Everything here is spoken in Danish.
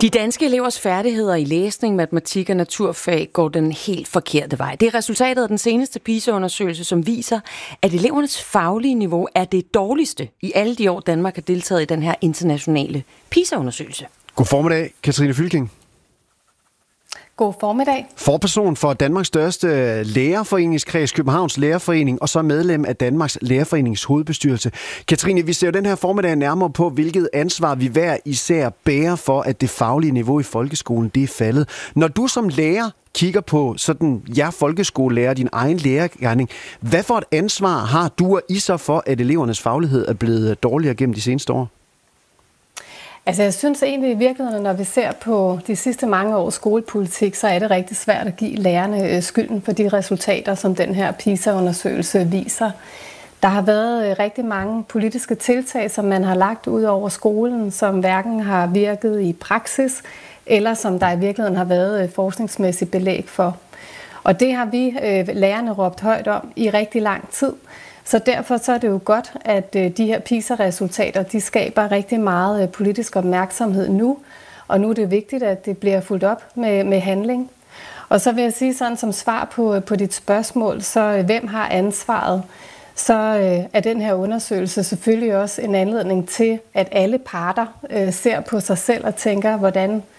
De danske elevers færdigheder i læsning, matematik og naturfag går den helt forkerte vej. Det er resultatet af den seneste PISA-undersøgelse, som viser, at elevernes faglige niveau er det dårligste i alle de år, Danmark har deltaget i den her internationale PISA-undersøgelse. God formiddag, Katrine Fylking. God formiddag. Forperson for Danmarks største lærerforeningskreds, Københavns Lærerforening, og så medlem af Danmarks Lærerforenings hovedbestyrelse. Katrine, vi ser jo den her formiddag nærmere på, hvilket ansvar vi hver især bærer for, at det faglige niveau i folkeskolen det er faldet. Når du som lærer kigger på sådan, folkeskolelærer, din egen lærergerning, hvad for et ansvar har du og I så for, at elevernes faglighed er blevet dårligere gennem de seneste år? Altså jeg synes egentlig i virkeligheden, når vi ser på de sidste mange års skolepolitik, så er det rigtig svært at give lærerne skylden for de resultater, som den her PISA-undersøgelse viser. Der har været rigtig mange politiske tiltag, som man har lagt ud over skolen, som hverken har virket i praksis, eller som der i virkeligheden har været forskningsmæssigt belæg for. Og det har vi lærerne råbt højt om i rigtig lang tid. Så derfor så er det jo godt, at de her PISA-resultater, de skaber rigtig meget politisk opmærksomhed nu. Og nu er det vigtigt, at det bliver fulgt op med handling. Og så vil jeg sige sådan som svar på dit spørgsmål, så hvem har ansvaret? Så er den her undersøgelse selvfølgelig også en anledning til, at alle parter ser på sig selv og tænker, hvordan